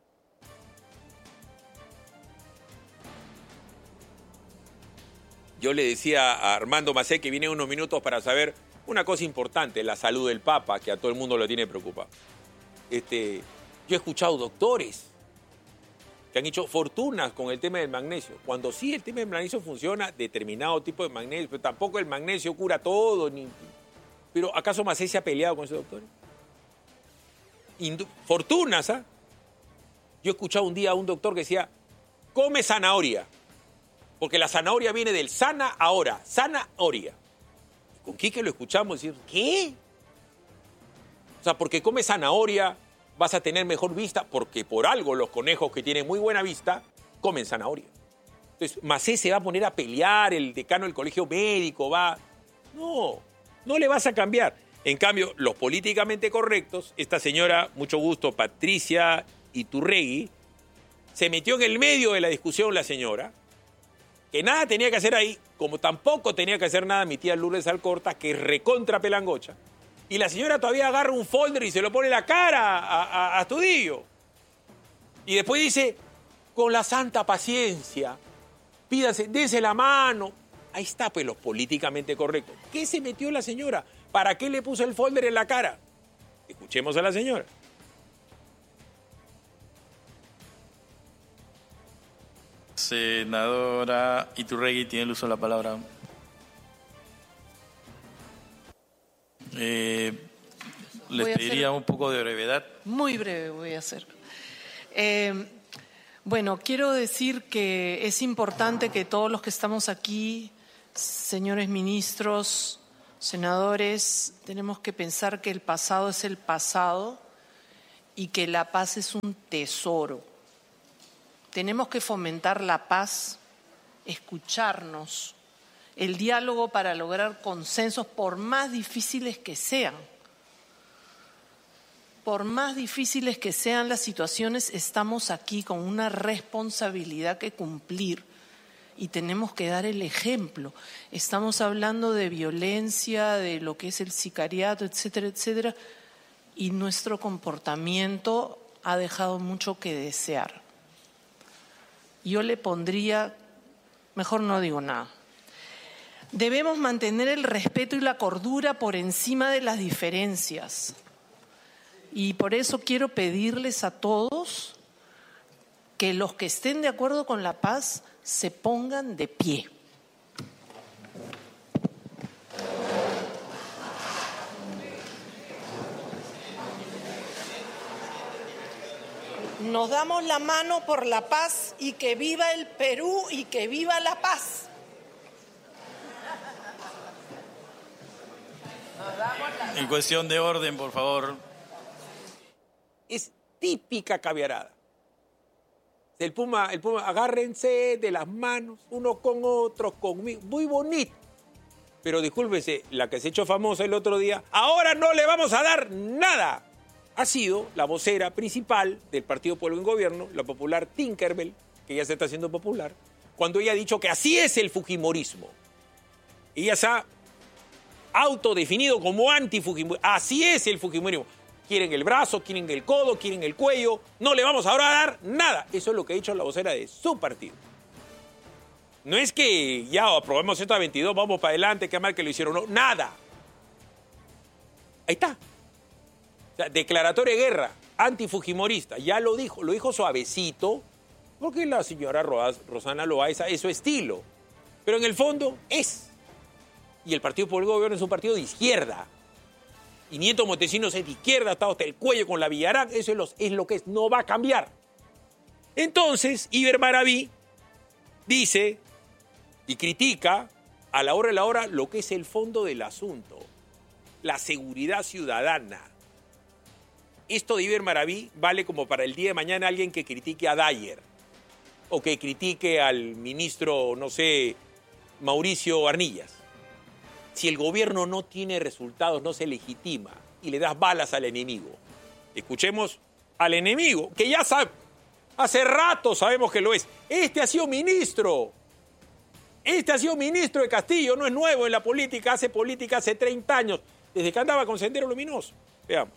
Yo le decía a Armando Macé que viene unos minutos para saber una cosa importante, la salud del Papa, que a todo el mundo lo tiene preocupado. Yo he escuchado doctores que han hecho fortunas con el tema del magnesio. Cuando sí el tema del magnesio funciona, determinado tipo de magnesio, pero tampoco el magnesio cura todo. Pero ¿acaso Macé se ha peleado con esos doctores? Fortunas, ¿ah? Yo he escuchado un día a un doctor que decía, come zanahoria. Porque la zanahoria viene del sana ahora, zanahoria. Con Quique lo escuchamos y decimos, ¿qué? O sea, porque come zanahoria vas a tener mejor vista, porque por algo los conejos que tienen muy buena vista comen zanahoria. Entonces, Macé se va a poner a pelear, el decano del colegio médico va... No le vas a cambiar. En cambio, los políticamente correctos, esta señora, mucho gusto, Patricia Iturregui, se metió en el medio de la discusión la señora, que nada tenía que hacer ahí, como tampoco tenía que hacer nada mi tía Lourdes Alcorta, que es recontra pelangocha, y la señora todavía agarra un folder y se lo pone en la cara a Astudillo. Y después dice, con la santa paciencia, pídase, dése la mano. Ahí está, pues, los políticamente correctos. ¿Qué se metió la señora? ¿Para qué le puso el folder en la cara? Escuchemos a la señora. Senadora Iturregui tiene el uso de la palabra. Les pediría un poco de brevedad. Muy breve voy a hacer. Bueno, quiero decir que es importante que todos los que estamos aquí, señores ministros, senadores, tenemos que pensar que el pasado es el pasado y que la paz es un tesoro. Tenemos que fomentar la paz, escucharnos, el diálogo para lograr consensos por más difíciles que sean. Por más difíciles que sean las situaciones, estamos aquí con una responsabilidad que cumplir y tenemos que dar el ejemplo. Estamos hablando de violencia, de lo que es el sicariato, etcétera, etcétera, y nuestro comportamiento ha dejado mucho que desear. Yo le pondría, mejor no digo nada. Debemos mantener el respeto y la cordura por encima de las diferencias. Y por eso quiero pedirles a todos que los que estén de acuerdo con la paz se pongan de pie. Nos damos la mano por la paz y que viva el Perú y que viva la paz. En cuestión de orden, por favor. Es típica caviarada. El Puma, agárrense de las manos, unos con otros, conmigo. Muy bonito. Pero discúlpese, la que se echó famosa el otro día, ahora no le vamos a dar nada. Ha sido la vocera principal del Partido Pueblo en Gobierno, la popular Tinkerbell, que ya se está haciendo popular, cuando ella ha dicho que así es el fujimorismo. Ella se ha autodefinido como anti-fujimorismo. Así es el fujimorismo. Quieren el brazo, quieren el codo, quieren el cuello. No le vamos ahora a dar nada. Eso es lo que ha dicho la vocera de su partido. No es que ya aprobamos esta 22, vamos para adelante, qué mal que lo hicieron. No, nada. Ahí está. O sea, declaratoria de guerra, antifujimorista. Ya lo dijo suavecito, porque la señora Rosana Loaiza es su estilo. Pero en el fondo es. Y el Partido por el Gobierno es un partido de izquierda. Y Nieto Montesinos es de izquierda, está hasta el cuello con la Villarán. Eso es lo que es, no va a cambiar. Entonces, Iber Maraví dice y critica a la hora de la hora lo que es el fondo del asunto, la seguridad ciudadana. Esto de Iber Maraví vale como para el día de mañana alguien que critique a Dyer o que critique al ministro, no sé, Mauricio Arnillas. Si el gobierno no tiene resultados, no se legitima y le das balas al enemigo. Escuchemos al enemigo, que ya sabe, hace rato sabemos que lo es. Este ha sido ministro de Castillo, no es nuevo en la política, hace política hace 30 años, desde que andaba con Sendero Luminoso. Veamos.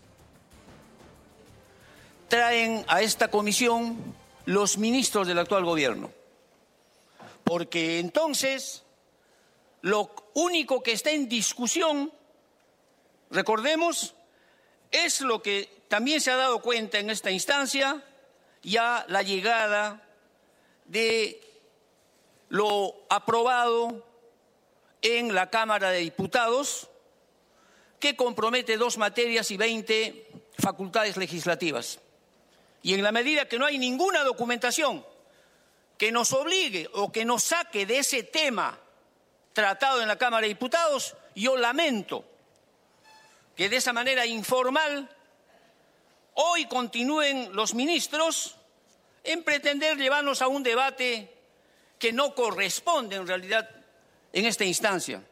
Traen a esta comisión los ministros del actual gobierno, porque entonces lo único que está en discusión, recordemos, es lo que también se ha dado cuenta en esta instancia, ya la llegada de lo aprobado en la Cámara de Diputados, que compromete 2 materias y 20 facultades legislativas. Y en la medida que no hay ninguna documentación que nos obligue o que nos saque de ese tema tratado en la Cámara de Diputados, yo lamento que de esa manera informal hoy continúen los ministros en pretender llevarnos a un debate que no corresponde en realidad en esta instancia.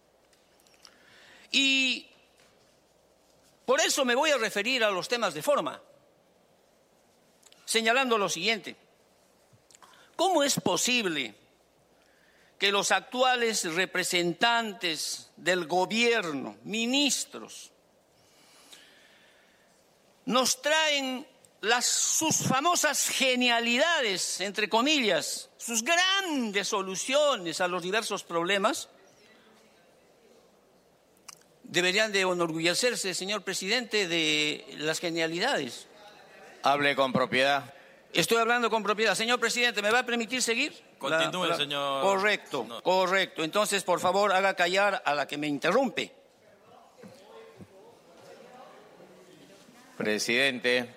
Y por eso me voy a referir a los temas de forma, señalando lo siguiente. ¿Cómo es posible que los actuales representantes del gobierno, ministros, nos traen sus famosas genialidades, entre comillas, sus grandes soluciones a los diversos problemas? Deberían de enorgullecerse, señor presidente, de las genialidades. Hable con propiedad. Estoy hablando con propiedad. Señor presidente, ¿me va a permitir seguir? Continúe, señor. Correcto, no. Correcto. Entonces, por favor, haga callar a la que me interrumpe. Presidente.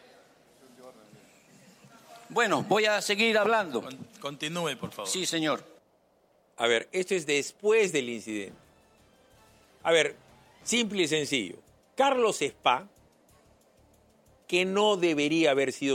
Bueno, voy a seguir hablando. Continúe, por favor. Sí, señor. A ver, esto es después del incidente. A ver, simple y sencillo. Carlos Spa, que no debería haber sido